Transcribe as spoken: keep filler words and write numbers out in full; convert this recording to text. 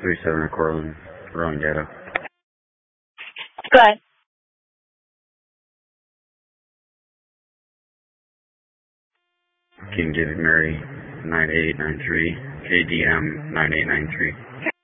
three seven Cortland, wrong data. Go ahead. King David Mary, nine eight nine three, K D M nine eight nine three.